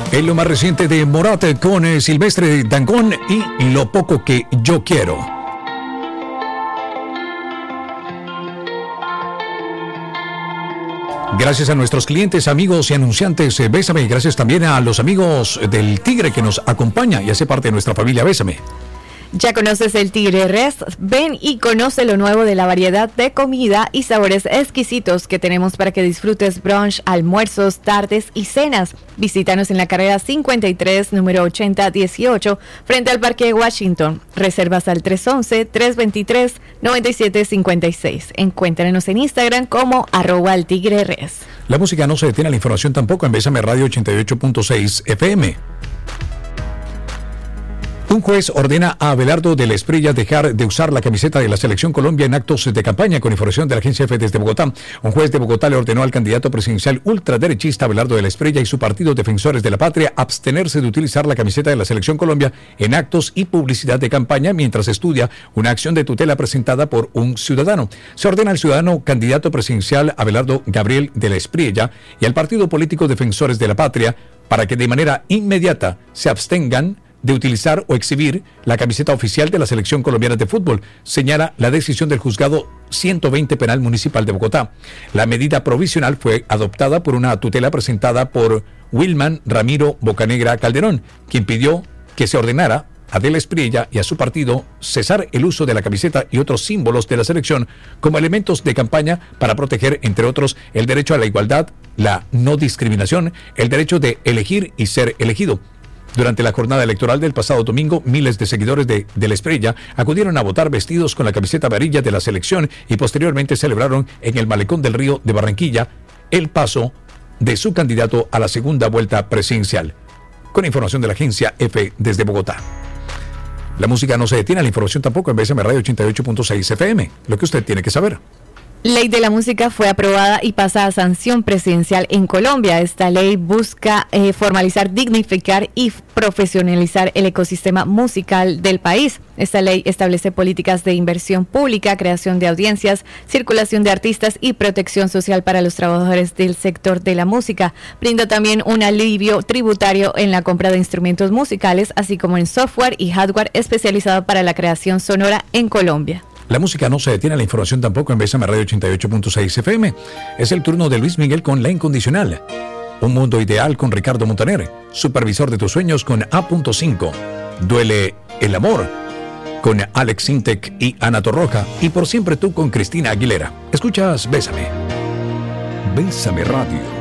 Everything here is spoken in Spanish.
En lo más reciente de Morat con Silvestre Dangond y Lo poco que yo quiero. Gracias a nuestros clientes, amigos y anunciantes Bésame, y gracias también a los amigos del Tigre que nos acompaña y hace parte de nuestra familia Bésame. ¿Ya conoces el Tigre Rest? Ven y conoce lo nuevo de la variedad de comida y sabores exquisitos que tenemos para que disfrutes brunch, almuerzos, tardes y cenas. Visítanos en la carrera 53, número 8018, frente al Parque Washington. Reservas al 311-323-9756. Encuéntranos en Instagram como @eltigreres. La música no se detiene, la información tampoco en Bésame Radio 88.6 FM. Un juez ordena a Abelardo de la Espriella dejar de usar la camiseta de la Selección Colombia en actos de campaña, con información de la agencia EFE desde Bogotá. Un juez de Bogotá le ordenó al candidato presidencial ultraderechista Abelardo de la Espriella y su partido Defensores de la Patria abstenerse de utilizar la camiseta de la Selección Colombia en actos y publicidad de campaña mientras estudia una acción de tutela presentada por un ciudadano. Se ordena al ciudadano candidato presidencial Abelardo Gabriel de la Espriella y al partido político Defensores de la Patria para que de manera inmediata se abstengan de utilizar o exhibir la camiseta oficial de la Selección Colombiana de Fútbol, señala la decisión del Juzgado 120 Penal Municipal de Bogotá. La medida provisional fue adoptada por una tutela presentada por Wilman Ramiro Bocanegra Calderón, quien pidió que se ordenara a de la Espriella y a su partido cesar el uso de la camiseta y otros símbolos de la selección como elementos de campaña para proteger, entre otros, el derecho a la igualdad, la no discriminación, el derecho de elegir y ser elegido. Durante la jornada electoral del pasado domingo, miles de seguidores de la Espriella acudieron a votar vestidos con la camiseta amarilla de la selección y posteriormente celebraron en el Malecón del Río de Barranquilla el paso de su candidato a la segunda vuelta presidencial. Con información de la agencia EFE desde Bogotá. La música no se detiene, la información tampoco en Bésame Radio 88.6 FM. Lo que usted tiene que saber. Ley de la música fue aprobada y pasa a sanción presidencial en Colombia. Esta ley busca formalizar, dignificar y profesionalizar el ecosistema musical del país. Esta ley establece políticas de inversión pública, creación de audiencias, circulación de artistas y protección social para los trabajadores del sector de la música. Brinda también un alivio tributario en la compra de instrumentos musicales, así como en software y hardware especializado para la creación sonora en Colombia. La música no se detiene, la información tampoco en Bésame Radio 88.6 FM. Es el turno de Luis Miguel con La Incondicional. Un mundo ideal con Ricardo Montaner. Supervisor de tus sueños con A.5. Duele el amor con Alex Sintek y Ana Torroja. Y Por siempre tú con Cristina Aguilera. Escuchas Bésame. Bésame Radio.